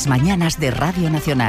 las mañanas de Radio Nacional.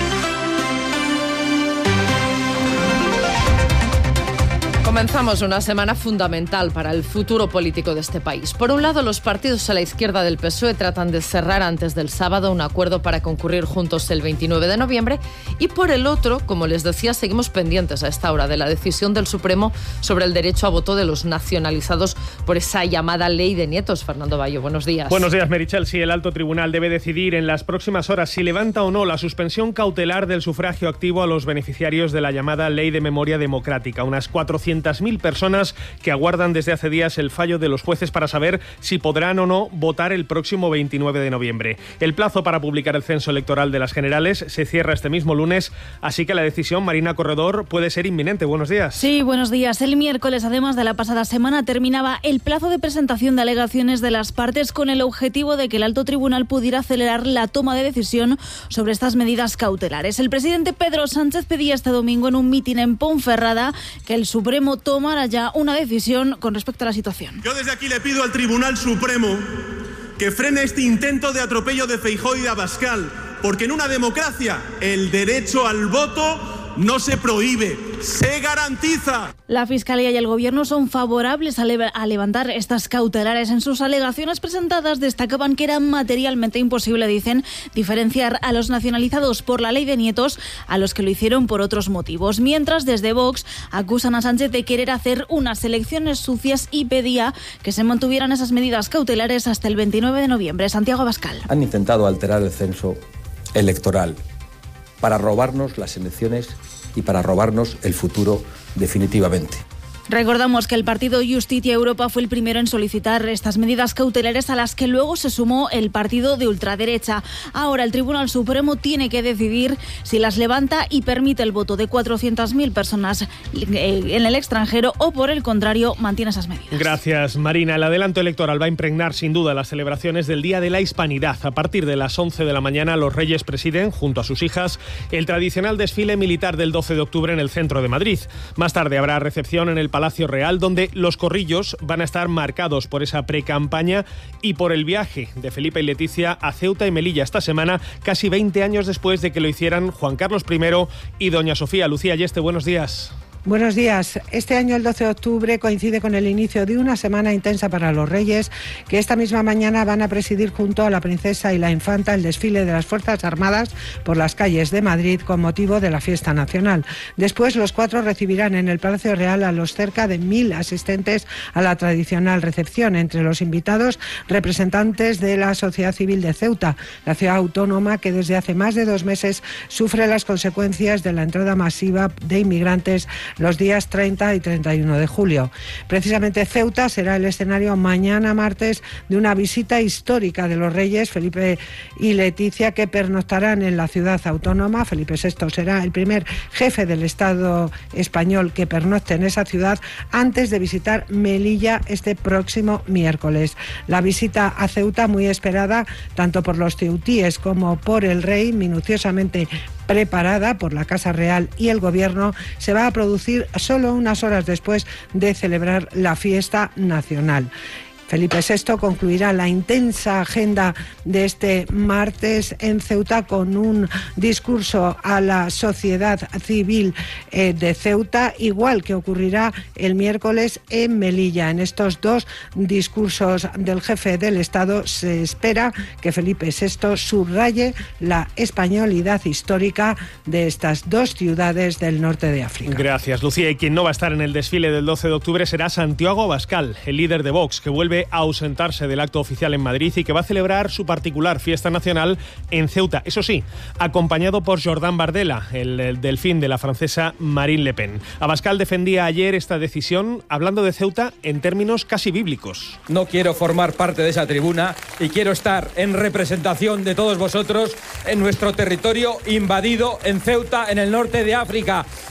Comenzamos una semana fundamental para el futuro político de este país. Por un lado, los partidos a la izquierda del PSOE tratan de cerrar antes del sábado un acuerdo para concurrir juntos el 29 de noviembre y por el otro, como les decía, seguimos pendientes a esta hora de la decisión del Supremo sobre el derecho a voto de los nacionalizados por esa llamada ley de nietos. Fernando Bayo, buenos días. Buenos días, Meritxell. Sí, el alto tribunal debe decidir en las próximas horas si levanta o no la suspensión cautelar del sufragio activo a los beneficiarios de la llamada Ley de Memoria Democrática. Unas 400.000 personas que aguardan desde hace días el fallo de los jueces para saber si podrán o no votar el próximo 29 de noviembre. El plazo para publicar el censo electoral de las generales se cierra este mismo lunes, así que la decisión, Marina Corredor, puede ser inminente. Buenos días. Sí, buenos días. El miércoles, además de la pasada semana, terminaba el plazo de presentación de alegaciones de las partes con el objetivo de que el alto tribunal pudiera acelerar la toma de decisión sobre estas medidas cautelares. El presidente Pedro Sánchez pedía este domingo en un mitin en Ponferrada que el Supremo tomara ya una decisión con respecto a la situación. Yo desde aquí le pido al Tribunal Supremo que frene este intento de atropello de Feijóo y de Abascal, porque en una democracia el derecho al voto no se prohíbe, se garantiza. La Fiscalía y el Gobierno son favorables a levantar estas cautelares. En sus alegaciones presentadas destacaban que era materialmente imposible, dicen, diferenciar a los nacionalizados por la ley de nietos a los que lo hicieron por otros motivos. Mientras, desde Vox acusan a Sánchez de querer hacer unas elecciones sucias y pedía que se mantuvieran esas medidas cautelares hasta el 29 de noviembre. Santiago Abascal. Han intentado alterar el censo electoral para robarnos las elecciones y para robarnos el futuro definitivamente. Recordamos que el partido Justicia Europa fue el primero en solicitar estas medidas cautelares a las que luego se sumó el partido de ultraderecha. Ahora el Tribunal Supremo tiene que decidir si las levanta y permite el voto de 400.000 personas en el extranjero o, por el contrario, mantiene esas medidas. Gracias, Marina. El adelanto electoral va a impregnar sin duda las celebraciones del Día de la Hispanidad. A partir de las 11 de la mañana los Reyes presiden, junto a sus hijas, el tradicional desfile militar del 12 de octubre en el centro de Madrid. Más tarde habrá recepción en el Palacio Real, donde los corrillos van a estar marcados por esa precampaña y por el viaje de Felipe y Leticia a Ceuta y Melilla esta semana, casi 20 años después de que lo hicieran Juan Carlos I y doña Sofía. Lucía Ayeste, buenos días. Buenos días. Este año, el 12 de octubre, coincide con el inicio de una semana intensa para los Reyes, que esta misma mañana van a presidir junto a la princesa y la infanta el desfile de las Fuerzas Armadas por las calles de Madrid con motivo de la fiesta nacional. Después, los cuatro recibirán en el Palacio Real a los cerca de 1.000 asistentes a la tradicional recepción. Entre los invitados, representantes de la sociedad civil de Ceuta, la ciudad autónoma que desde hace más de 2 meses sufre las consecuencias de la entrada masiva de inmigrantes los días 30 y 31 de julio. Precisamente Ceuta será el escenario mañana martes de una visita histórica de los Reyes Felipe y Leticia, que pernoctarán en la ciudad autónoma. Felipe VI será el primer jefe del Estado español que pernocte en esa ciudad antes de visitar Melilla este próximo miércoles. La visita a Ceuta, muy esperada tanto por los ceutíes como por el rey, minuciosamente preparada por la Casa Real y el Gobierno, se va a producir solo unas horas después de celebrar la fiesta nacional. Felipe VI concluirá la intensa agenda de este martes en Ceuta con un discurso a la sociedad civil de Ceuta, igual que ocurrirá el miércoles en Melilla. En estos dos discursos del jefe del Estado se espera que Felipe VI subraye la españolidad histórica de estas dos ciudades del norte de África. Gracias, Lucía. Y quien no va a estar en el desfile del 12 de octubre será Santiago Abascal, el líder de Vox, que vuelve a ausentarse del acto oficial en Madrid y que va a celebrar su particular fiesta nacional en Ceuta. Eso sí, acompañado por Jordan Bardella, el delfín de la francesa Marine Le Pen. Abascal defendía ayer esta decisión hablando de Ceuta en términos casi bíblicos. No quiero formar parte de esa tribuna y quiero estar en representación de todos vosotros en nuestro territorio invadido en Ceuta, en el norte de África.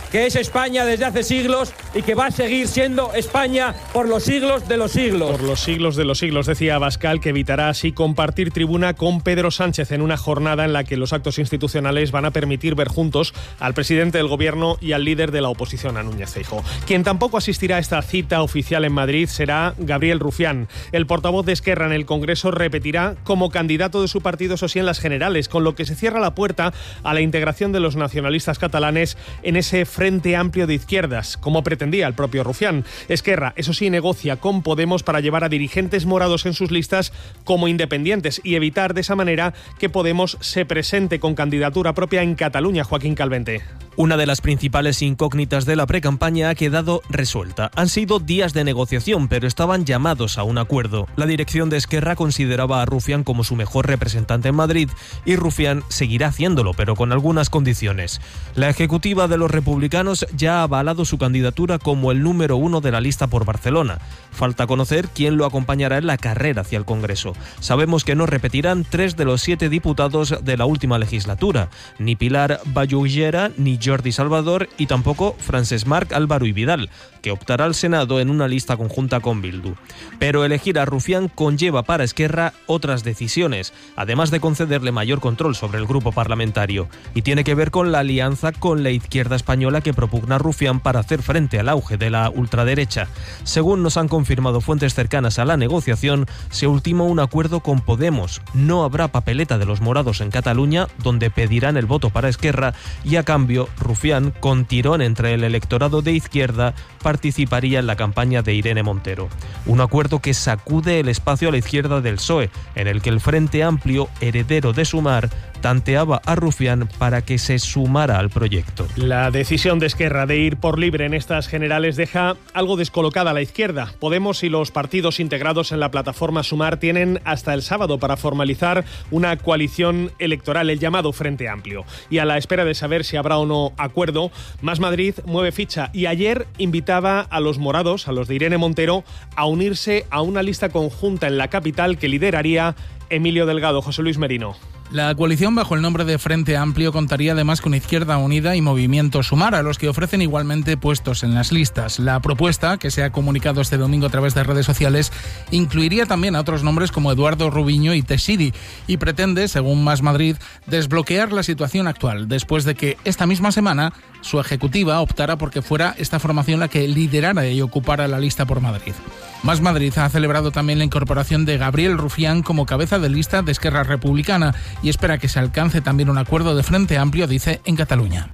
que es España desde hace siglos y que va a seguir siendo España por los siglos de los siglos. Por los siglos de los siglos, decía Abascal, que evitará así compartir tribuna con Pedro Sánchez en una jornada en la que los actos institucionales van a permitir ver juntos al presidente del Gobierno y al líder de la oposición, a Núñez Feijóo. Quien tampoco asistirá a esta cita oficial en Madrid será Gabriel Rufián. El portavoz de Esquerra en el Congreso repetirá como candidato de su partido, eso sí, en las generales, con lo que se cierra la puerta a la integración de los nacionalistas catalanes en ese Frente Amplio de izquierdas, como pretendía el propio Rufián. Esquerra, eso sí, negocia con Podemos para llevar a dirigentes morados en sus listas como independientes y evitar de esa manera que Podemos se presente con candidatura propia en Cataluña. Joaquín Calvente. Una de las principales incógnitas de la precampaña ha quedado resuelta. Han sido días de negociación, pero estaban llamados a un acuerdo. La dirección de Esquerra consideraba a Rufián como su mejor representante en Madrid y Rufián seguirá haciéndolo, pero con algunas condiciones. La ejecutiva de los republicanos ya ha avalado su candidatura como el número 1 de la lista por Barcelona. Falta conocer quién lo acompañará en la carrera hacia el Congreso. Sabemos que no repetirán 3 de los 7 diputados de la última legislatura, ni Pilar Vallugera, ni Jordi Salvador y tampoco Francesc Marc Álvaro y Vidal, que optará al Senado en una lista conjunta con Bildu. Pero elegir a Rufián conlleva para Esquerra otras decisiones, además de concederle mayor control sobre el grupo parlamentario, y tiene que ver con la alianza con la izquierda española que propugna Rufián para hacer frente al auge de la ultraderecha. Según nos han confirmado fuentes cercanas a la negociación, se ultimó un acuerdo con Podemos. No habrá papeleta de los morados en Cataluña, donde pedirán el voto para Esquerra, y a cambio Rufián, con tirón entre el electorado de izquierda, participaría en la campaña de Irene Montero. Un acuerdo que sacude el espacio a la izquierda del PSOE, en el que el Frente Amplio, heredero de Sumar, tanteaba a Rufián para que se sumara al proyecto. La decisión de Esquerra de ir por libre en estas generales deja algo descolocada a la izquierda. Podemos y los partidos integrados en la plataforma Sumar tienen hasta el sábado para formalizar una coalición electoral, el llamado Frente Amplio. Y a la espera de saber si habrá o no acuerdo, Más Madrid mueve ficha y ayer invitaba a los morados, a los de Irene Montero, a unirse a una lista conjunta en la capital que lideraría Emilio Delgado. José Luis Merino. La coalición bajo el nombre de Frente Amplio contaría además con Izquierda Unida y Movimiento Sumar, a los que ofrecen igualmente puestos en las listas. La propuesta, que se ha comunicado este domingo a través de redes sociales, incluiría también a otros nombres como Eduardo Rubiño y Teixidi y pretende, según Más Madrid, desbloquear la situación actual, después de que esta misma semana su ejecutiva optara porque fuera esta formación la que liderara y ocupara la lista por Madrid. Más Madrid ha celebrado también la incorporación de Gabriel Rufián como cabeza de lista de Esquerra Republicana y espera que se alcance también un acuerdo de Frente Amplio, dice, en Cataluña.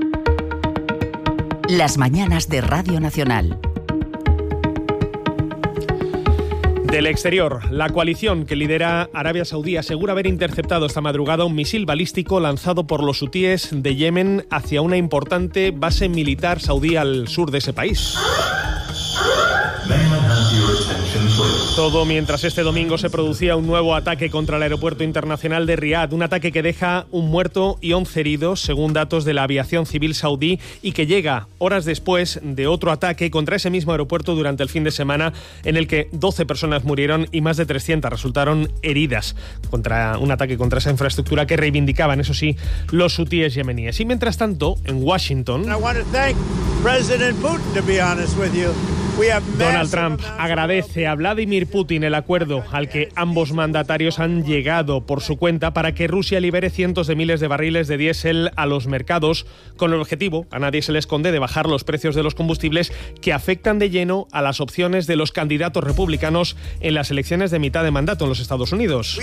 Las mañanas de Radio Nacional. Del exterior, la coalición que lidera Arabia Saudí asegura haber interceptado esta madrugada un misil balístico lanzado por los hutíes de Yemen hacia una importante base militar saudí al sur de ese país. Todo mientras este domingo se producía un nuevo ataque contra el aeropuerto internacional de Riad, un ataque que deja un muerto y 11 heridos, según datos de la aviación civil saudí, y que llega horas después de otro ataque contra ese mismo aeropuerto durante el fin de semana, en el que 12 personas murieron y más de 300 resultaron heridas, contra un ataque contra esa infraestructura que reivindicaban, eso sí, los hutíes yemeníes. Y mientras tanto, en Washington, Donald Trump agradece a Vladimir Putin el acuerdo al que ambos mandatarios han llegado por su cuenta para que Rusia libere cientos de miles de barriles de diésel a los mercados, con el objetivo, a nadie se le esconde, de bajar los precios de los combustibles que afectan de lleno a las opciones de los candidatos republicanos en las elecciones de mitad de mandato en los Estados Unidos.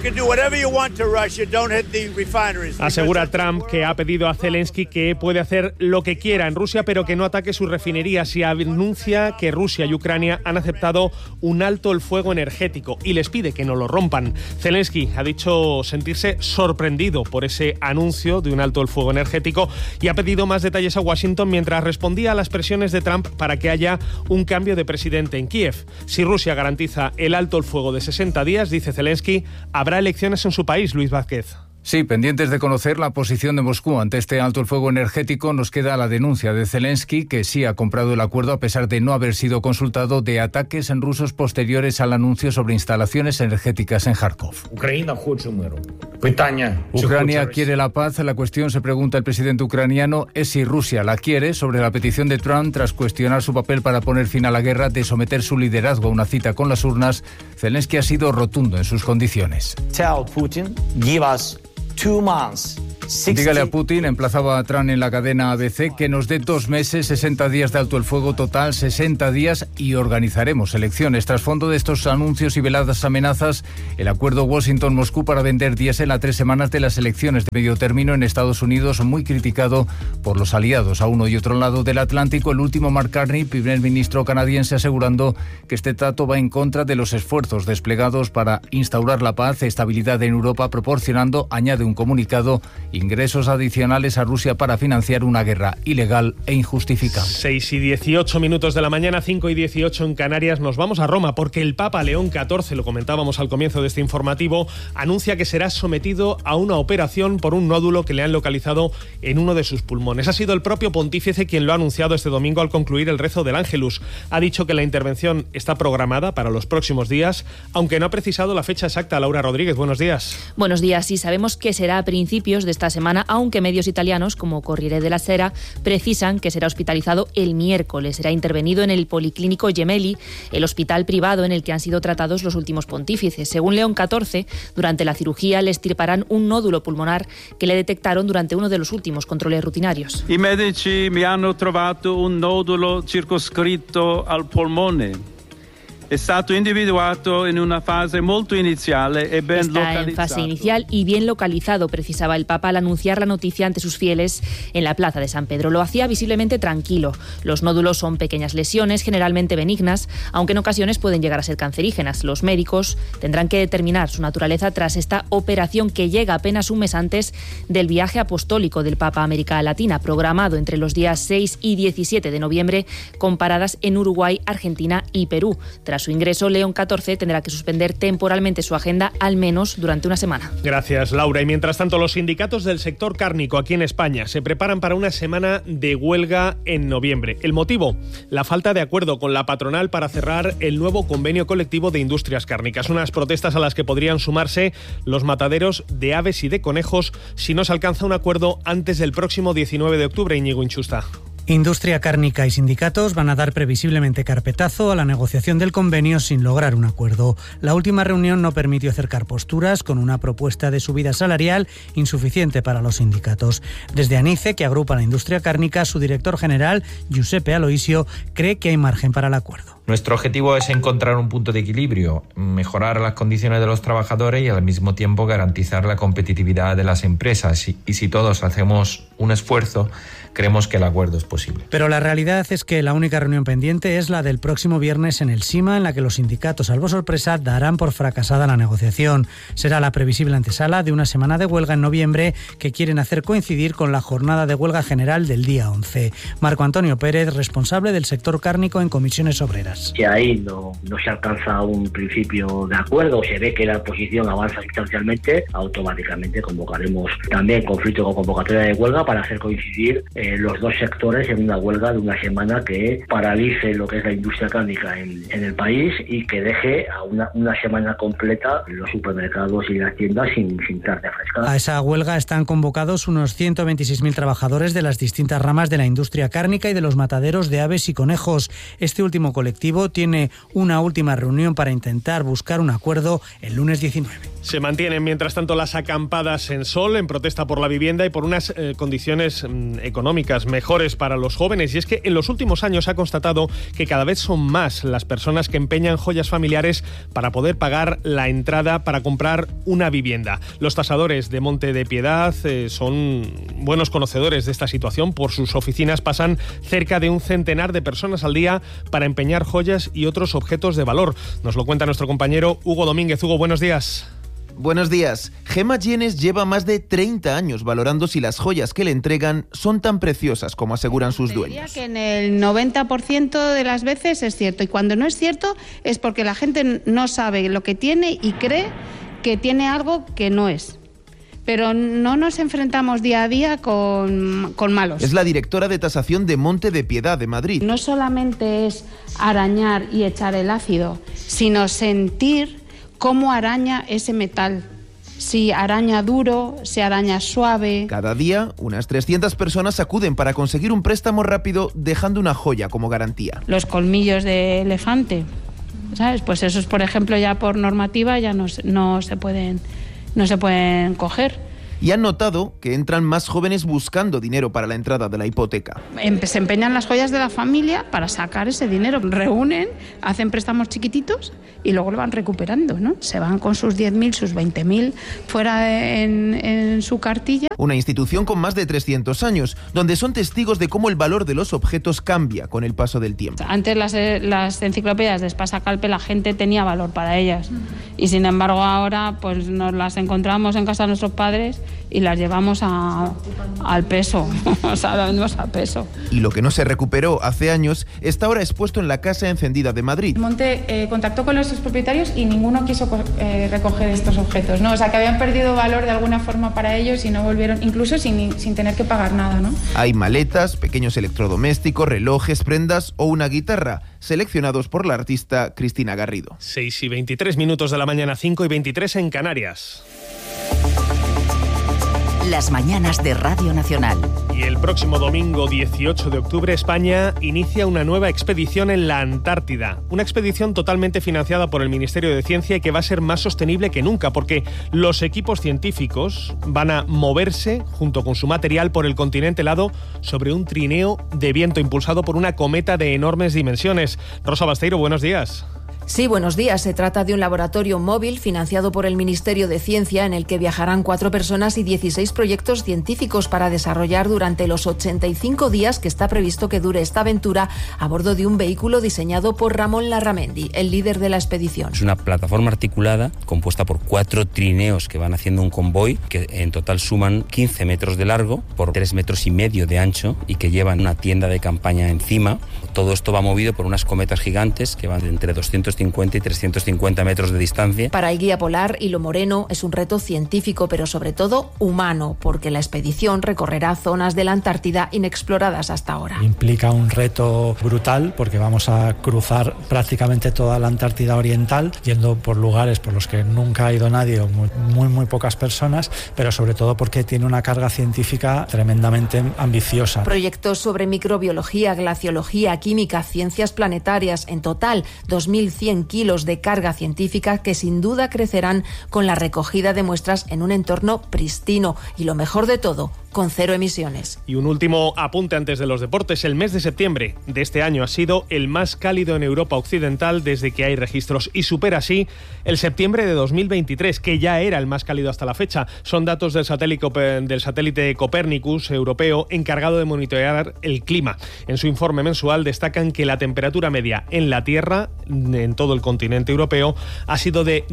Asegura Trump que ha pedido a Zelensky que puede hacer lo que quiera en Rusia, pero que no ataque sus refinerías, y anuncia que Rusia y Ucrania han aceptado un alto el fuego energético y les pide que no lo rompan. Zelensky ha dicho sentirse sorprendido por ese anuncio de un alto el fuego energético y ha pedido más detalles a Washington mientras respondía a las presiones de Trump para que haya un cambio de presidente en Kiev. Si Rusia garantiza el alto el fuego de 60 días, dice Zelensky, habrá elecciones en su país. Luis Vázquez. Sí, pendientes de conocer la posición de Moscú ante este alto el fuego energético, nos queda la denuncia de Zelensky, que sí ha comprado el acuerdo a pesar de no haber sido consultado, de ataques en rusos posteriores al anuncio sobre instalaciones energéticas en Kharkov. Ucrania quiere la paz. La cuestión, se pregunta el presidente ucraniano, es si Rusia la quiere, sobre la petición de Trump tras cuestionar su papel para poner fin a la guerra, de someter su liderazgo a una cita con las urnas. Zelensky ha sido rotundo en sus condiciones. Tell Putin, give us 2 months. Dígale a Putin, emplazaba a Trump en la cadena ABC, que nos dé 2 meses, 60 días de alto el fuego total, 60 días y organizaremos elecciones. Tras fondo de estos anuncios y veladas amenazas, el acuerdo Washington-Moscú para vender diésel a 3 semanas de las elecciones de medio término en Estados Unidos, muy criticado por los aliados a uno y otro lado del Atlántico. El último, Mark Carney, primer ministro canadiense, asegurando que este trato va en contra de los esfuerzos desplegados para instaurar la paz, estabilidad en Europa, proporcionando, añade un comunicado, ingresos adicionales a Rusia para financiar una guerra ilegal e injustificable. 6:18 de la mañana, 5:18 en Canarias. Nos vamos a Roma porque el Papa León XIV, lo comentábamos al comienzo de este informativo, anuncia que será sometido a una operación por un nódulo que le han localizado en uno de sus pulmones. Ha sido el propio pontífice quien lo ha anunciado este domingo al concluir el rezo del Ángelus. Ha dicho que la intervención está programada para los próximos días, aunque no ha precisado la fecha exacta. Laura Rodríguez, buenos días. Buenos días. Sí, sabemos que será a principios de esta semana, aunque medios italianos como Corriere della Sera precisan que será hospitalizado el miércoles. Será intervenido en el Policlínico Gemelli, el hospital privado en el que han sido tratados los últimos pontífices. Según León XIV, durante la cirugía le extirparán un nódulo pulmonar que le detectaron durante uno de los últimos controles rutinarios. I medici mi hanno trovato un nodulo circoscritto al polmone. È stato individuato in una fase molto iniziale e ben localizzato. Está en fase inicial y bien localizado, precisaba el Papa al anunciar la noticia ante sus fieles en la plaza de San Pedro. Lo hacía visiblemente tranquilo. Los nódulos son pequeñas lesiones, generalmente benignas, aunque en ocasiones pueden llegar a ser cancerígenas. Los médicos tendrán que determinar su naturaleza tras esta operación, que llega apenas un mes antes del viaje apostólico del Papa a América Latina, programado entre los días 6 y 17 de noviembre, con paradas en Uruguay, Argentina y Perú. Tras su ingreso, León XIV tendrá que suspender temporalmente su agenda, al menos durante una semana. Gracias, Laura. Y mientras tanto, los sindicatos del sector cárnico aquí en España se preparan para una semana de huelga en noviembre. El motivo, la falta de acuerdo con la patronal para cerrar el nuevo convenio colectivo de industrias cárnicas. Unas protestas a las que podrían sumarse los mataderos de aves y de conejos si no se alcanza un acuerdo antes del próximo 19 de octubre, Íñigo Inchusta. Industria cárnica y sindicatos van a dar previsiblemente carpetazo a la negociación del convenio sin lograr un acuerdo. La última reunión no permitió acercar posturas, con una propuesta de subida salarial insuficiente para los sindicatos. Desde ANICE, que agrupa la industria cárnica, su director general, Giuseppe Aloisio, cree que hay margen para el acuerdo. Nuestro objetivo es encontrar un punto de equilibrio, mejorar las condiciones de los trabajadores y al mismo tiempo garantizar la competitividad de las empresas. Y si todos hacemos un esfuerzo, creemos que el acuerdo es posible. Pero la realidad es que la única reunión pendiente es la del próximo viernes en el SIMA, en la que los sindicatos, salvo sorpresa, darán por fracasada la negociación. Será la previsible antesala de una semana de huelga en noviembre que quieren hacer coincidir con la jornada de huelga general del día 11. Marco Antonio Pérez, responsable del sector cárnico en Comisiones Obreras. Si ahí no se alcanza un principio de acuerdo o se ve que la oposición avanza sustancialmente, automáticamente convocaremos también conflicto con convocatoria de huelga para hacer coincidir los dos sectores en una huelga de una semana que paralice lo que es la industria cárnica en el país y que deje a una semana completa los supermercados y las tiendas sin carne fresca. A esa huelga están convocados unos 126.000 trabajadores de las distintas ramas de la industria cárnica y de los mataderos de aves y conejos. Este último colectivo tiene una última reunión para intentar buscar un acuerdo el lunes 19. Se mantienen, mientras tanto, las acampadas en Sol en protesta por la vivienda y por unas condiciones económicas mejores para los jóvenes. Y es que en los últimos años se ha constatado que cada vez son más las personas que empeñan joyas familiares para poder pagar la entrada para comprar una vivienda. Los tasadores de Monte de Piedad son buenos conocedores de esta situación. Por sus oficinas pasan cerca de un centenar de personas al día para empeñar joyas y otros objetos de valor. Nos lo cuenta nuestro compañero Hugo Domínguez. Hugo, buenos días. Buenos días. Gemma Llenes lleva más de 30 años valorando si las joyas que le entregan son tan preciosas como aseguran sus dueños. Que en el 90% de las veces es cierto, y cuando no es cierto es porque la gente no sabe lo que tiene y cree que tiene algo que no es. pero no nos enfrentamos día a día con malos. Es la directora de tasación de Monte de Piedad de Madrid. No solamente es arañar y echar el ácido, sino sentir cómo araña ese metal. Si araña duro, si araña suave. Cada día, unas 300 personas acuden para conseguir un préstamo rápido, dejando una joya como garantía. Los colmillos de elefante, ¿sabes? Pues esos, por ejemplo, ya por normativa ya no se pueden coger. Y han notado que entran más jóvenes buscando dinero para la entrada de la hipoteca. Se empeñan las joyas de la familia para sacar ese dinero. Reúnen, hacen préstamos chiquititos y luego lo van recuperando, ¿no? Se van con sus 10.000, sus 20.000 fuera en su cartilla. Una institución con más de 300 años, donde son testigos de cómo el valor de los objetos cambia con el paso del tiempo. Antes las enciclopedias de Espasa-Calpe la gente tenía valor para ellas. Y sin embargo ahora pues nos las encontramos en casa de nuestros padres y las llevamos al peso, o sea, las vendemos a peso. Y lo que no se recuperó hace años está ahora expuesto en la Casa Encendida de Madrid. Monte contactó con los propietarios y ninguno quiso recoger estos objetos, ¿no? O sea, que habían perdido valor de alguna forma para ellos y no volvieron, incluso sin tener que pagar nada, ¿no? Hay maletas, pequeños electrodomésticos, relojes, prendas o una guitarra, seleccionados por la artista Cristina Garrido. 6:23 de la mañana, 5:23 en Canarias. Las mañanas de Radio Nacional. Y el próximo domingo 18 de octubre España inicia una nueva expedición en la Antártida. Una expedición totalmente financiada por el Ministerio de Ciencia y que va a ser más sostenible que nunca porque los equipos científicos van a moverse junto con su material por el continente helado sobre un trineo de viento impulsado por una cometa de enormes dimensiones. Rosa Basteiro, buenos días. Sí, buenos días. Se trata de un laboratorio móvil financiado por el Ministerio de Ciencia en el que viajarán 4 personas y 16 proyectos científicos para desarrollar durante los 85 días que está previsto que dure esta aventura a bordo de un vehículo diseñado por Ramón Larramendi, el líder de la expedición. Es una plataforma articulada compuesta por 4 trineos que van haciendo un convoy que en total suman 15 metros de largo por 3,5 metros de ancho y que llevan una tienda de campaña encima. Todo esto va movido por unas cometas gigantes que van de entre 250 y 350 metros de distancia. Para el guía polar Hilo Moreno es un reto científico, pero sobre todo humano, porque la expedición recorrerá zonas de la Antártida inexploradas hasta ahora. Implica un reto brutal porque vamos a cruzar prácticamente toda la Antártida oriental, yendo por lugares por los que nunca ha ido nadie o muy pocas personas, pero sobre todo porque tiene una carga científica tremendamente ambiciosa. Proyectos sobre microbiología, glaciología, química, ciencias planetarias, en total 2.100 kilos de carga científica que sin duda crecerán con la recogida de muestras en un entorno pristino y, lo mejor de todo, con 0 emisiones. Y un último apunte antes de los deportes. El mes de septiembre de este año ha sido el más cálido en Europa Occidental desde que hay registros y supera así el septiembre de 2023, que ya era el más cálido hasta la fecha. Son datos del satélite Copernicus europeo encargado de monitorear el clima. En su informe mensual destacan que la temperatura media en la Tierra, en todo el continente europeo, ha sido de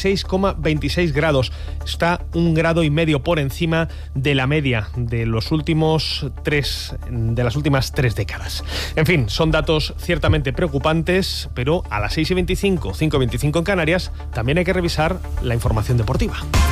16,26 grados. Está 1,5 grados por encima de la media de las últimas 3 décadas. En fin, son datos ciertamente preocupantes, pero a las 6:25, 5:25 en Canarias, también hay que revisar la información deportiva.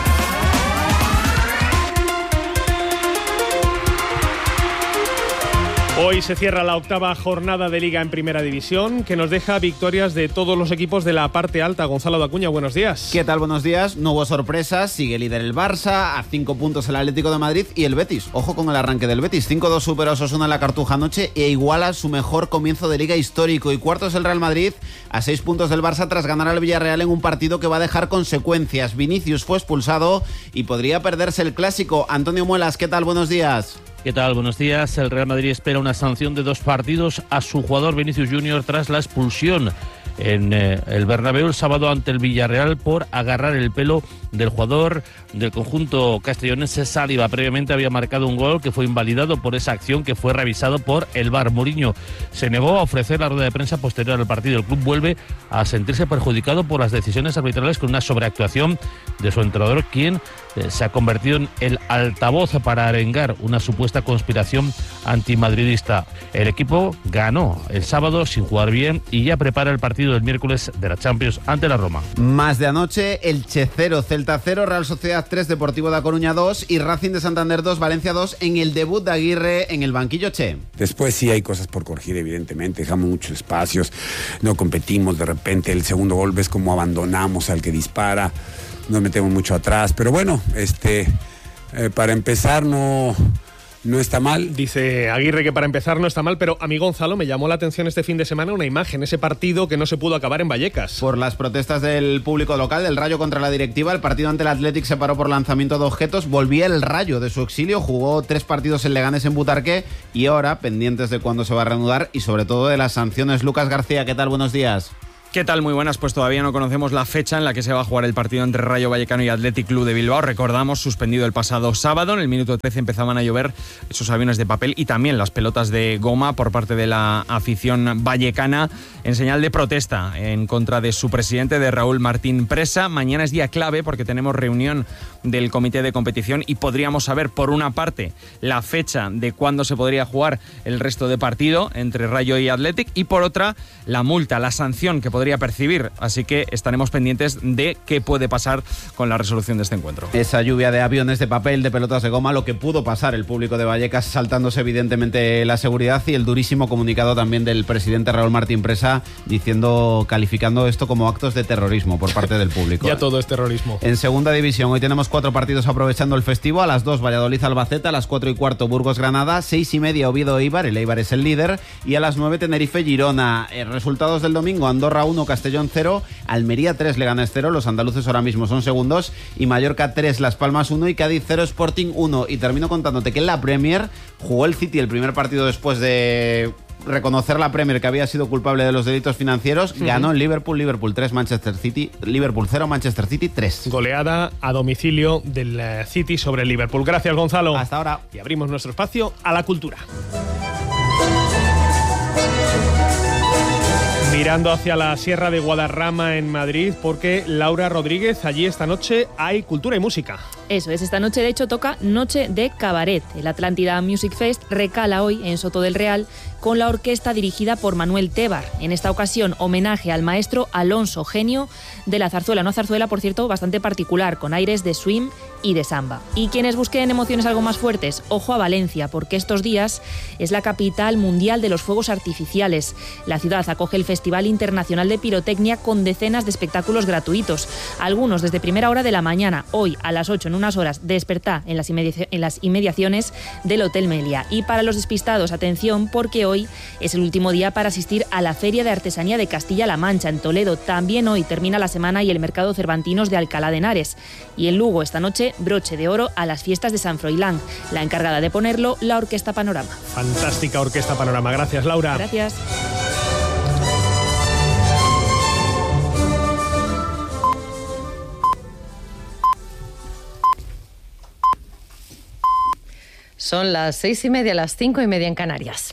Hoy se cierra la 8ª jornada de Liga en Primera División, que nos deja victorias de todos los equipos de la parte alta. Gonzalo Dacuña, buenos días. ¿Qué tal? Buenos días. No hubo sorpresas. Sigue líder el Barça, a 5 puntos el Atlético de Madrid y el Betis. Ojo con el arranque del Betis. 5-2 superó a Osasuna en la Cartuja anoche e iguala su mejor comienzo de Liga histórico. Y cuarto es el Real Madrid, a 6 puntos del Barça tras ganar al Villarreal en un partido que va a dejar consecuencias. Vinicius fue expulsado y podría perderse el Clásico. Antonio Muelas, ¿qué tal? Buenos días. ¿Qué tal? Buenos días. El Real Madrid espera una sanción de 2 partidos a su jugador Vinicius Junior tras la expulsión en el Bernabéu el sábado ante el Villarreal por agarrar el pelo del jugador del conjunto castellonense Saliba. Previamente había marcado un gol que fue invalidado por esa acción que fue revisado por el VAR. Mourinho se negó a ofrecer la rueda de prensa posterior al partido. El club vuelve a sentirse perjudicado por las decisiones arbitrales con una sobreactuación de su entrenador, quien se ha convertido en el altavoz para arengar una supuesta conspiración antimadridista. El equipo ganó el sábado sin jugar bien y ya prepara el partido partido del miércoles de la Champions ante la Roma. Más de anoche, Elche 0, Celta 0, Real Sociedad 3, Deportivo da Coruña 2 y Racing de Santander 2, Valencia 2 en el debut de Aguirre en el banquillo, Che. Después sí hay cosas por corregir, evidentemente, dejamos muchos espacios, no competimos, de repente el segundo gol ves como abandonamos al que dispara, nos metemos mucho atrás, pero bueno, para empezar no está mal. Dice Aguirre que para empezar no está mal, pero a mí, Gonzalo, me llamó la atención este fin de semana una imagen, ese partido que no se pudo acabar en Vallecas. Por las protestas del público local, del Rayo contra la directiva, el partido ante el Athletic se paró por lanzamiento de objetos, volvía el Rayo de su exilio, jugó 3 partidos en Leganés, en Butarque, y ahora pendientes de cuándo se va a reanudar y sobre todo de las sanciones. Lucas García, ¿qué tal? Buenos días. ¿Qué tal? Muy buenas. Pues todavía no conocemos la fecha en la que se va a jugar el partido entre Rayo Vallecano y Athletic Club de Bilbao. Recordamos, suspendido el pasado sábado. En el minuto 13 empezaban a llover esos aviones de papel y también las pelotas de goma por parte de la afición vallecana en señal de protesta en contra de su presidente, de Raúl Martín Presa. Mañana es día clave porque tenemos reunión del comité de competición y podríamos saber, por una parte, la fecha de cuándo se podría jugar el resto de partido entre Rayo y Athletic y, por otra, la multa, la sanción que podría percibir, así que estaremos pendientes de qué puede pasar con la resolución de este encuentro. Esa lluvia de aviones de papel, de pelotas de goma, lo que pudo pasar el público de Vallecas, saltándose evidentemente la seguridad, y el durísimo comunicado también del presidente Raúl Martín Presa calificando esto como actos de terrorismo por parte del público. Ya todo es terrorismo. En segunda división hoy tenemos 4 partidos aprovechando el festivo. A las 2 Valladolid Albacete, a las 4:15 Burgos Granada, 6:30 Oviedo Eibar, el Eibar es el líder, y a las 9 Tenerife Girona. Resultados del domingo: Andorra 1, Castellón 0, Almería 3, Leganés 0, los andaluces ahora mismo son segundos, y Mallorca 3, Las Palmas 1 y Cádiz 0, Sporting 1. Y termino contándote que en la Premier jugó el City el primer partido después de reconocer la Premier que había sido culpable de los delitos financieros. Ganó en Liverpool 3, Liverpool 0, Manchester City 3. Goleada a domicilio del City sobre el Liverpool. Gracias, Gonzalo. Hasta ahora. Y abrimos nuestro espacio a la cultura. Mirando hacia la Sierra de Guadarrama en Madrid, porque Laura Rodríguez, allí esta noche hay cultura y música. Eso es, esta noche de hecho toca Noche de Cabaret. El Atlántida Music Fest recala hoy en Soto del Real con la orquesta dirigida por Manuel Tébar. En esta ocasión, homenaje al maestro Alonso, genio de la zarzuela. Una zarzuela, por cierto, bastante particular, con aires de swing y de samba. Y quienes busquen emociones algo más fuertes, ojo a Valencia, porque estos días es la capital mundial de los fuegos artificiales. La ciudad acoge el Festival Internacional de Pirotecnia con decenas de espectáculos gratuitos, algunos desde primera hora de la mañana. Hoy, a las 8, en unas horas, despertá en las inmediaciones del Hotel Melia. Y para los despistados, atención, porque hoy es el último día para asistir a la Feria de Artesanía de Castilla-La Mancha en Toledo. También hoy termina la semana y el Mercado Cervantinos de Alcalá de Henares. Y en Lugo, esta noche, broche de oro a las fiestas de San Froilán. La encargada de ponerlo, la Orquesta Panorama. Fantástica Orquesta Panorama. Gracias, Laura. Gracias. Son las 6:30, las 5:30 en Canarias.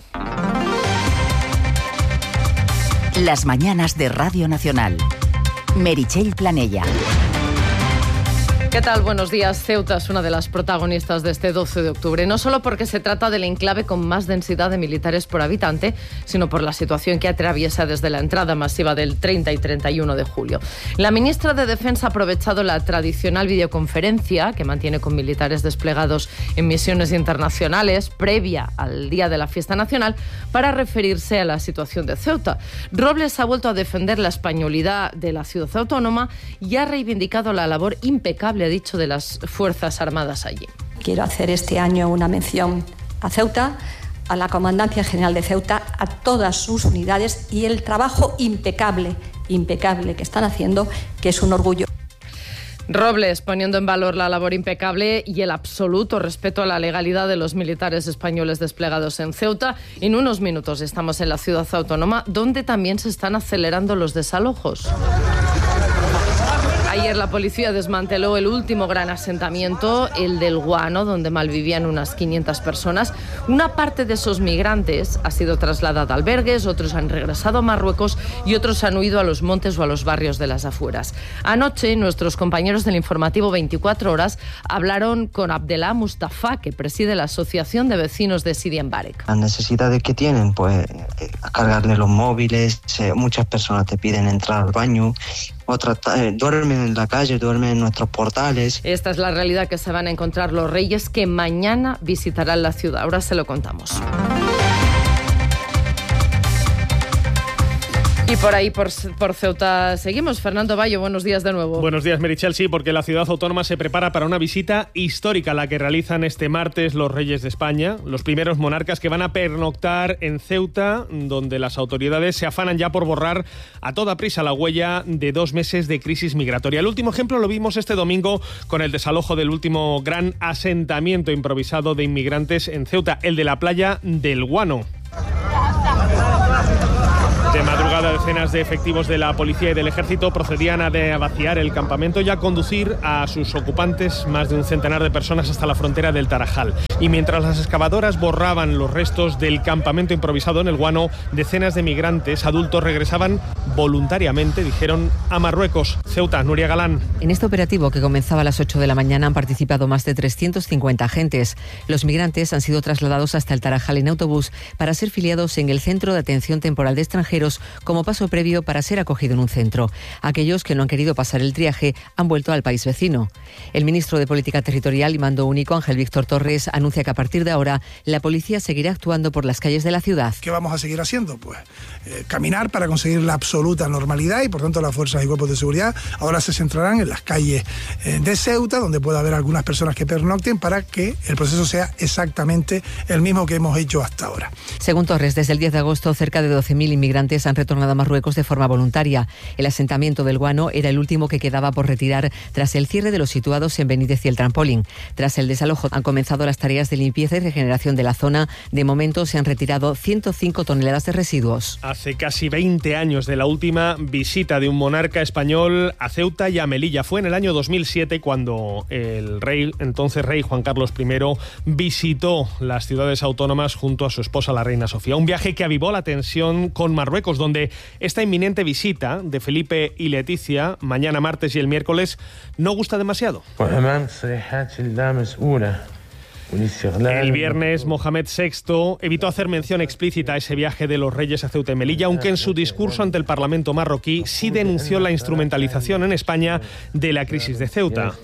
Las mañanas de Radio Nacional. Meritxell Planella. ¿Qué tal? Buenos días. Ceuta es una de las protagonistas de este 12 de octubre, no solo porque se trata del enclave con más densidad de militares por habitante, sino por la situación que atraviesa desde la entrada masiva del 30 y 31 de julio. La ministra de Defensa ha aprovechado la tradicional videoconferencia que mantiene con militares desplegados en misiones internacionales previa al día de la fiesta nacional para referirse a la situación de Ceuta. Robles ha vuelto a defender la españolidad de la ciudad autónoma y ha reivindicado la labor impecable, ha dicho, de las Fuerzas Armadas allí. Quiero hacer este año una mención a Ceuta, a la Comandancia General de Ceuta, a todas sus unidades y el trabajo impecable que están haciendo, que es un orgullo. Robles poniendo en valor la labor impecable y el absoluto respeto a la legalidad de los militares españoles desplegados en Ceuta. En unos minutos estamos en la ciudad autónoma, donde también se están acelerando los desalojos. Ayer la policía desmanteló el último gran asentamiento, el del Guano, donde malvivían unas 500 personas. Una parte de esos migrantes ha sido trasladada a albergues, otros han regresado a Marruecos y otros han huido a los montes o a los barrios de las afueras. Anoche, nuestros compañeros del informativo 24 Horas hablaron con Abdellah Mustafa, que preside la Asociación de Vecinos de Sidi Mbarek. Las necesidades que tienen, pues cargarle los móviles, muchas personas te piden entrar al baño, otras duermen en la calle, duermen en nuestros portales. Esta es la realidad que se van a encontrar los reyes que mañana visitarán la ciudad. Ahora se lo contamos. Y por ahí, por Ceuta, seguimos. Fernando Bayo, buenos días de nuevo. Buenos días, Meritxell. Sí, porque la ciudad autónoma se prepara para una visita histórica, la que realizan este martes los reyes de España, los primeros monarcas que van a pernoctar en Ceuta, donde las autoridades se afanan ya por borrar a toda prisa la huella de 2 meses de crisis migratoria. El último ejemplo lo vimos este domingo con el desalojo del último gran asentamiento improvisado de inmigrantes en Ceuta, el de la playa del Guano. De madrugada, decenas de efectivos de la policía y del ejército procedían a vaciar el campamento y a conducir a sus ocupantes, más de un centenar de personas, hasta la frontera del Tarajal. Y mientras las excavadoras borraban los restos del campamento improvisado en el Guano, decenas de migrantes adultos regresaban voluntariamente, dijeron, a Marruecos. Ceuta, Nuria Galán. En este operativo, que comenzaba a las 8 de la mañana, han participado más de 350 agentes. Los migrantes han sido trasladados hasta el Tarajal en autobús para ser filiados en el Centro de Atención Temporal de Extranjeros como paso previo para ser acogido en un centro. Aquellos que no han querido pasar el triaje han vuelto al país vecino. El ministro de Política Territorial y Mando Único, Ángel Víctor Torres, anuncia que a partir de ahora la policía seguirá actuando por las calles de la ciudad. ¿Qué vamos a seguir haciendo? Pues caminar para conseguir la absoluta normalidad, y por tanto las fuerzas y cuerpos de seguridad ahora se centrarán en las calles de Ceuta, donde pueda haber algunas personas que pernocten, para que el proceso sea exactamente el mismo que hemos hecho hasta ahora. Según Torres, desde el 10 de agosto cerca de 12.000 inmigrantes han retornado a Marruecos de forma voluntaria. El asentamiento del Guano era el último que quedaba por retirar tras el cierre de los situados en Benítez y el Trampolín. Tras el desalojo han comenzado las tareas de limpieza y regeneración de la zona. De momento se han retirado 105 toneladas de residuos. Hace casi 20 años de la última visita de un monarca español a Ceuta y a Melilla. Fue en el año 2007 cuando el entonces rey Juan Carlos I visitó las ciudades autónomas junto a su esposa, la reina Sofía. Un viaje que avivó la tensión con Marruecos, donde esta inminente visita de Felipe y Leticia, mañana martes y el miércoles, no gusta demasiado. El viernes, Mohamed VI evitó hacer mención explícita a ese viaje de los reyes a Ceuta y Melilla, aunque en su discurso ante el Parlamento marroquí sí denunció la instrumentalización en España de la crisis de Ceuta.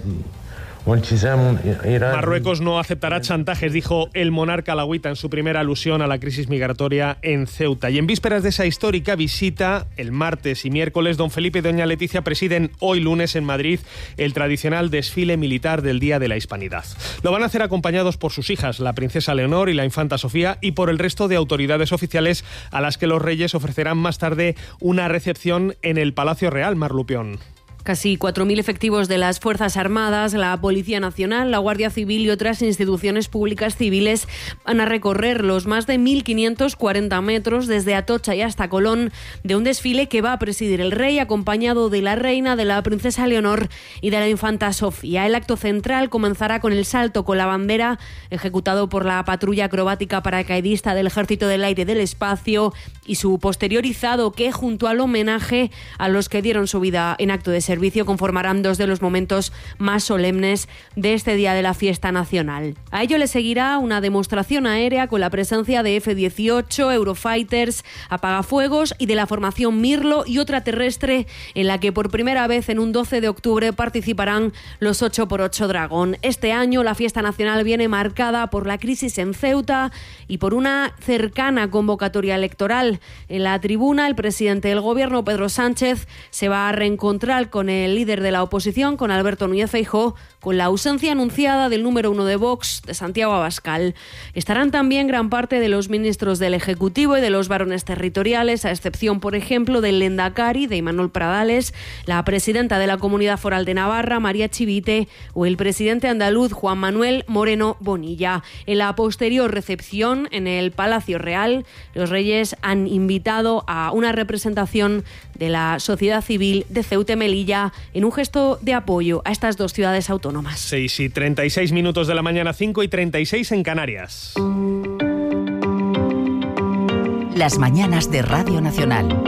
Marruecos no aceptará chantajes, dijo el monarca alauita en su primera alusión a la crisis migratoria en Ceuta. Y en vísperas de esa histórica visita, el martes y miércoles, don Felipe y doña Leticia presiden hoy lunes en Madrid el tradicional desfile militar del Día de la Hispanidad. Lo van a hacer acompañados por sus hijas, la princesa Leonor y la infanta Sofía, y por el resto de autoridades oficiales a las que los reyes ofrecerán más tarde una recepción en el Palacio Real. Mar Lupión. Casi 4.000 efectivos de las Fuerzas Armadas, la Policía Nacional, la Guardia Civil y otras instituciones públicas civiles van a recorrer los más de 1.540 metros desde Atocha y hasta Colón de un desfile que va a presidir el rey, acompañado de la reina, de la princesa Leonor y de la infanta Sofía. El acto central comenzará con el salto con la bandera, ejecutado por la patrulla acrobática paracaidista del Ejército del Aire y del Espacio, y su posteriorizado, que junto al homenaje a los que dieron su vida en acto de servicio conformarán dos de los momentos más solemnes de este día de la fiesta nacional. A ello le seguirá una demostración aérea con la presencia de F-18, Eurofighters, apagafuegos y de la formación Mirlo, y otra terrestre en la que por primera vez en un 12 de octubre participarán los 8x8 Dragón. Este año la fiesta nacional viene marcada por la crisis en Ceuta y por una cercana convocatoria electoral. En la tribuna, el presidente del gobierno, Pedro Sánchez, se va a reencontrar con el líder de la oposición, con Alberto Núñez Feijóo, con la ausencia anunciada del número 1 de Vox, de Santiago Abascal. Estarán también gran parte de los ministros del Ejecutivo y de los varones territoriales, a excepción, por ejemplo, del Lehendakari, de Imanol Pradales, la presidenta de la Comunidad Foral de Navarra, María Chivite, o el presidente andaluz, Juan Manuel Moreno Bonilla. En la posterior recepción en el Palacio Real, los reyes han invitado a una representación de la sociedad civil de Ceuta y Melilla, ya en un gesto de apoyo a estas dos ciudades autónomas. 6:36 de la mañana, 5:36 en Canarias. Las mañanas de Radio Nacional.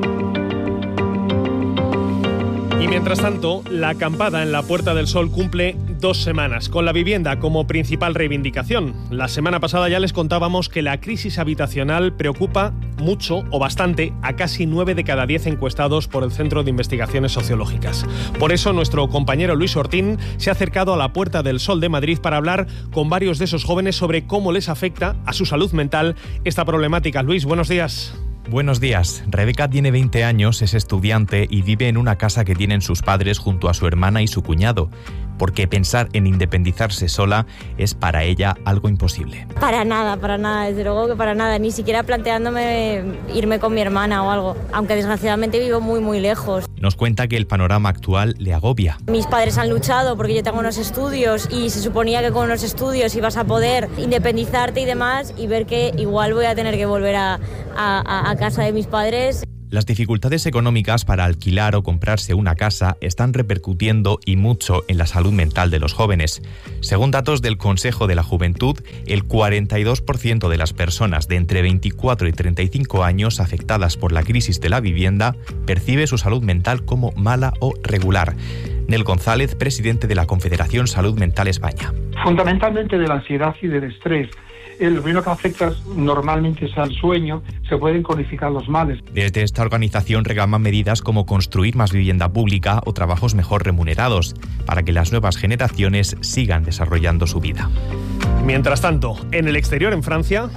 Y mientras tanto, la acampada en la Puerta del Sol cumple 2 semanas, con la vivienda como principal reivindicación. La semana pasada ya les contábamos que la crisis habitacional preocupa mucho o bastante a casi 9 de cada 10 encuestados por el Centro de Investigaciones Sociológicas. Por eso nuestro compañero Luis Ortín se ha acercado a la Puerta del Sol de Madrid para hablar con varios de esos jóvenes sobre cómo les afecta a su salud mental esta problemática. Luis, buenos días. Buenos días. Rebeca tiene 20 años, es estudiante y vive en una casa que tienen sus padres junto a su hermana y su cuñado, porque pensar en independizarse sola es para ella algo imposible. Para nada, desde luego que para nada, ni siquiera planteándome irme con mi hermana o algo, aunque desgraciadamente vivo muy muy lejos. Nos cuenta que el panorama actual le agobia. Mis padres han luchado porque yo tengo unos estudios y se suponía que con unos estudios ibas a poder independizarte y demás, y ver que igual voy a tener que volver a casa de mis padres. Las dificultades económicas para alquilar o comprarse una casa están repercutiendo y mucho en la salud mental de los jóvenes. Según datos del Consejo de la Juventud, el 42% de las personas de entre 24 y 35 años afectadas por la crisis de la vivienda percibe su salud mental como mala o regular. Nel González, presidente de la Confederación Salud Mental España. Fundamentalmente de la ansiedad y del estrés. Lo primero que afecta normalmente es al sueño, se pueden cronificar los males. Desde esta organización reclaman medidas como construir más vivienda pública o trabajos mejor remunerados, para que las nuevas generaciones sigan desarrollando su vida. Mientras tanto, en el exterior, en Francia,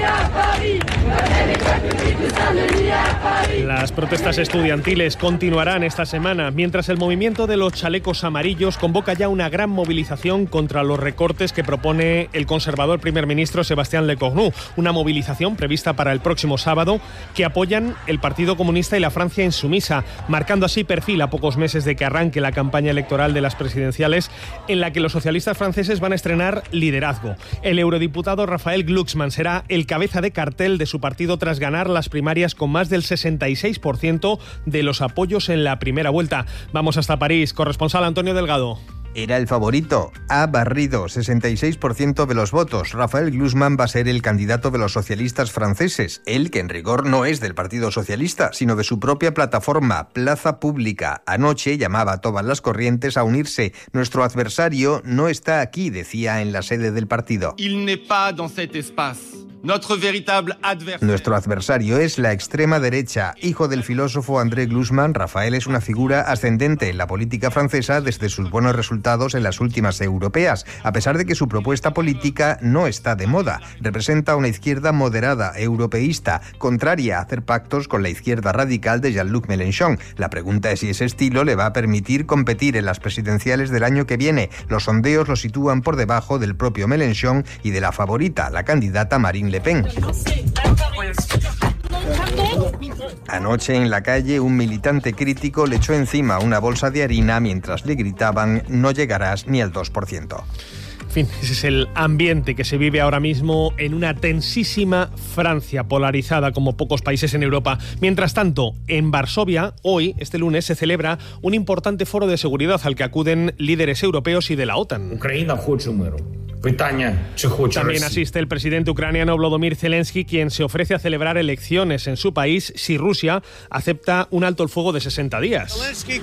las protestas estudiantiles continuarán esta semana, mientras el movimiento de los chalecos amarillos convoca ya una gran movilización contra los recortes que propone el conservador primer ministro Sébastien Lecornu, una movilización prevista para el próximo sábado que apoyan el Partido Comunista y la Francia Insumisa, marcando así perfil a pocos meses de que arranque la campaña electoral de las presidenciales, en la que los socialistas franceses van a estrenar liderazgo. El eurodiputado Raphael Glucksmann será el cabeza de cartel de su partido tras ganar las primarias con más del 66% de los apoyos en la primera vuelta. Vamos hasta París, corresponsal Antonio Delgado. Era el favorito, ha barrido 66% de los votos. Raphael Glucksmann va a ser el candidato de los socialistas franceses, él que en rigor no es del Partido Socialista, sino de su propia plataforma, Plaza Pública. Anoche llamaba a todas las corrientes a unirse. Nuestro adversario no está aquí, decía en la sede del partido. Il n'est pas dans cet espace. Nuestro adversario es la extrema derecha. Hijo del filósofo André Glucksmann, Raphael es una figura ascendente en la política francesa desde sus buenos resultados en las últimas europeas, a pesar de que su propuesta política no está de moda. Representa una izquierda moderada, europeísta, contraria a hacer pactos con la izquierda radical de Jean-Luc Mélenchon. La pregunta es si ese estilo le va a permitir competir en las presidenciales del año que viene. Los sondeos lo sitúan por debajo del propio Mélenchon y de la favorita, la candidata Marine Le Pen. Anoche en la calle un militante crítico le echó encima una bolsa de harina mientras le gritaban "no llegarás ni al 2%. En fin, ese es el ambiente que se vive ahora mismo en una tensísima Francia, polarizada como pocos países en Europa. Mientras tanto, en Varsovia, hoy, este lunes, se celebra un importante foro de seguridad al que acuden líderes europeos y de la OTAN. También asiste el presidente ucraniano Volodymyr Zelensky, quien se ofrece a celebrar elecciones en su país si Rusia acepta un alto el fuego de 60 días.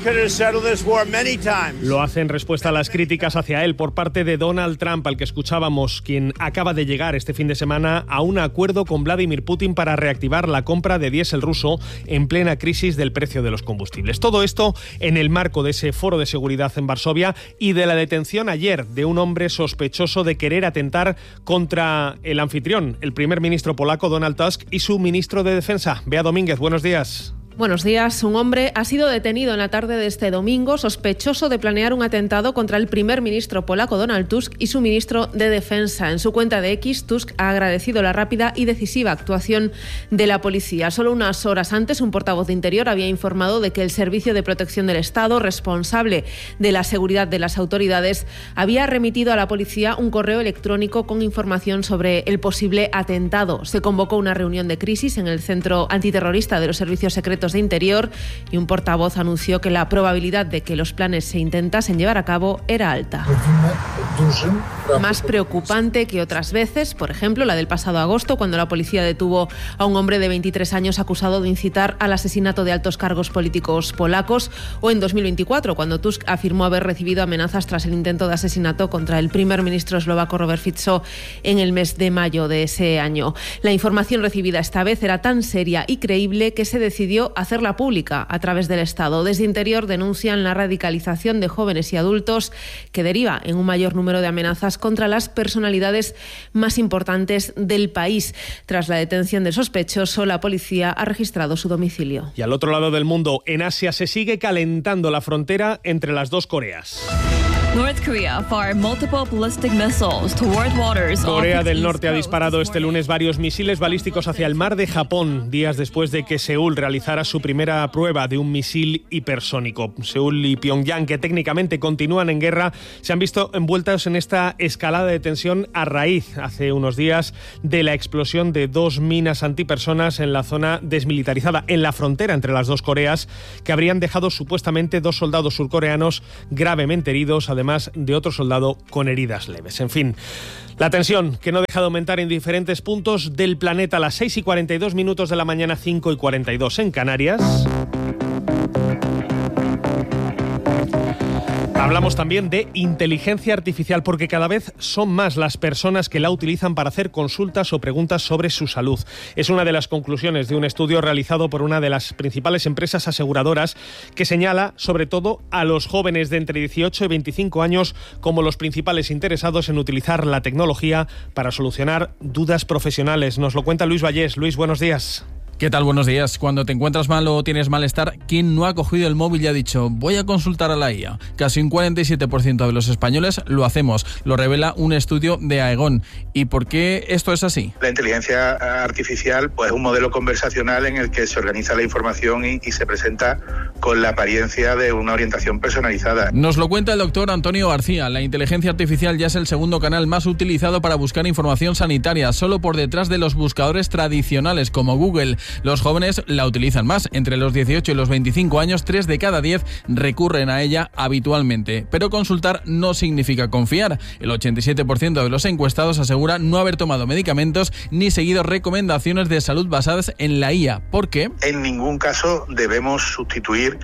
Lo hace en respuesta a las críticas hacia él por parte de Donald Trump, al que escuchábamos, quien acaba de llegar este fin de semana a un acuerdo con Vladimir Putin para reactivar la compra de diésel ruso en plena crisis del precio de los combustibles. Todo esto en el marco de ese foro de seguridad en Varsovia y de la detención ayer de un hombre sospechoso de querer atentar contra el anfitrión, el primer ministro polaco Donald Tusk, y su ministro de Defensa. Bea Domínguez, buenos días. Buenos días. Un hombre ha sido detenido en la tarde de este domingo sospechoso de planear un atentado contra el primer ministro polaco Donald Tusk y su ministro de Defensa. En su cuenta de X, Tusk ha agradecido la rápida y decisiva actuación de la policía. Solo unas horas antes, un portavoz de Interior había informado de que el Servicio de Protección del Estado, responsable de la seguridad de las autoridades, había remitido a la policía un correo electrónico con información sobre el posible atentado. Se convocó una reunión de crisis en el Centro Antiterrorista de los Servicios Secretos Departamentos de Interior, y un portavoz anunció que la probabilidad de que los planes se intentasen llevar a cabo era alta. Más preocupante que otras veces, por ejemplo, la del pasado agosto, cuando la policía detuvo a un hombre de 23 años acusado de incitar al asesinato de altos cargos políticos polacos, o en 2024, cuando Tusk afirmó haber recibido amenazas tras el intento de asesinato contra el primer ministro eslovaco Robert Fico en el mes de mayo de ese año. La información recibida esta vez era tan seria y creíble que se decidió hacerla pública a través del Estado. Desde Interior denuncian la radicalización de jóvenes y adultos, que deriva en un mayor número de amenazas contra las personalidades más importantes del país. Tras la detención del sospechoso, la policía ha registrado su domicilio. Y al otro lado del mundo, en Asia, se sigue calentando la frontera entre las dos Coreas. Corea del Norte ha disparado este lunes varios misiles balísticos hacia el mar de Japón, días después de que Seúl realizara su primera prueba de un misil hipersónico. Seúl y Pyongyang, que técnicamente continúan en guerra, se han visto envueltas en esta escalada de tensión a raíz, hace unos días, de la explosión de 2 minas antipersonas en la zona desmilitarizada, en la frontera entre las dos Coreas, que habrían dejado supuestamente 2 soldados surcoreanos gravemente heridos, además de otro soldado con heridas leves. En fin, la tensión que no deja de aumentar en diferentes puntos del planeta. A las 6:42 de la mañana, 5:42 en Canarias. Hablamos también de inteligencia artificial, porque cada vez son más las personas que la utilizan para hacer consultas o preguntas sobre su salud. Es una de las conclusiones de un estudio realizado por una de las principales empresas aseguradoras, que señala sobre todo a los jóvenes de entre 18 y 25 años como los principales interesados en utilizar la tecnología para solucionar dudas profesionales. Nos lo cuenta Luis Vallés. Luis, buenos días. ¿Qué tal? Buenos días. Cuando te encuentras mal o tienes malestar, ¿quién no ha cogido el móvil y ha dicho voy a consultar a la IA? Casi un 47% de los españoles lo hacemos, lo revela un estudio de Aegon. ¿Y por qué esto es así? La inteligencia artificial pues, es un modelo conversacional en el que se organiza la información y se presenta con la apariencia de una orientación personalizada. Nos lo cuenta el doctor Antonio García. La inteligencia artificial ya es el segundo canal más utilizado para buscar información sanitaria, solo por detrás de los buscadores tradicionales como Google. Los jóvenes la utilizan más. Entre los 18 y los 25 años, 3 de cada 10 recurren a ella habitualmente. Pero consultar no significa confiar. El 87% de los encuestados asegura no haber tomado medicamentos ni seguido recomendaciones de salud basadas en la IA. ¿Por qué? En ningún caso debemos sustituir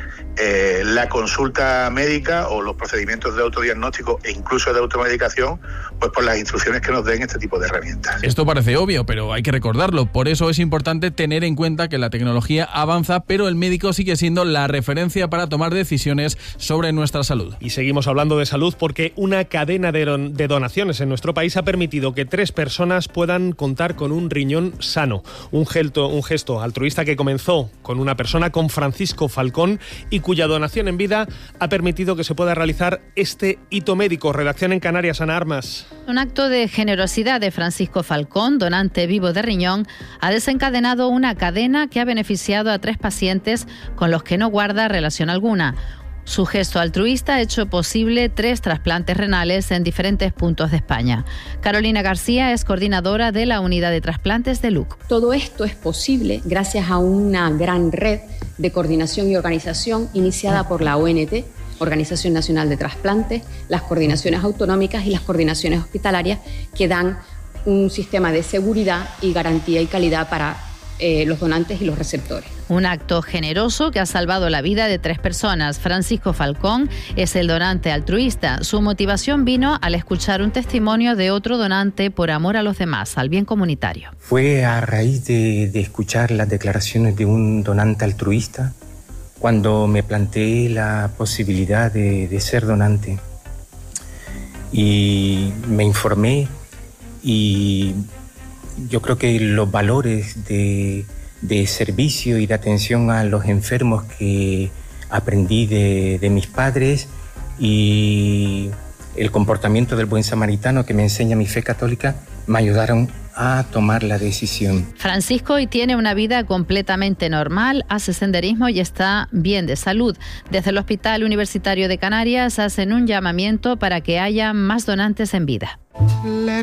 la consulta médica o los procedimientos de autodiagnóstico e incluso de automedicación pues por las instrucciones que nos den este tipo de herramientas. Esto parece obvio, pero hay que recordarlo. Por eso es importante tener en cuenta que la tecnología avanza, pero el médico sigue siendo la referencia para tomar decisiones sobre nuestra salud. Y seguimos hablando de salud porque una cadena de donaciones en nuestro país ha permitido que 3 personas puedan contar con un riñón sano. Un gesto altruista que comenzó con una persona, con Francisco Falcón, y cuya donación en vida ha permitido que se pueda realizar este hito médico. Redacción en Canarias, Ana Armas. Un acto de generosidad de Francisco Falcón, donante vivo de riñón, ha desencadenado una cadena que ha beneficiado a 3 pacientes con los que no guarda relación alguna. Su gesto altruista ha hecho posible 3 trasplantes renales en diferentes puntos de España. Carolina García es coordinadora de la unidad de trasplantes de LUC. Todo esto es posible gracias a una gran red de coordinación y organización iniciada por la ONT, Organización Nacional de Trasplantes, las coordinaciones autonómicas y las coordinaciones hospitalarias, que dan un sistema de seguridad y garantía y calidad para los donantes y los receptores. Un acto generoso que ha salvado la vida de 3 personas. Francisco Falcón es el donante altruista. Su motivación vino al escuchar un testimonio de otro donante por amor a los demás, al bien comunitario. Fue a raíz de escuchar las declaraciones de un donante altruista cuando me planteé la posibilidad de ser donante. Y me informé y yo creo que los valores de servicio y de atención a los enfermos que aprendí de mis padres y el comportamiento del buen samaritano que me enseña mi fe católica me ayudaron a tomar la decisión. Francisco hoy tiene una vida completamente normal, hace senderismo y está bien de salud. Desde el Hospital Universitario de Canarias hacen un llamamiento para que haya más donantes en vida.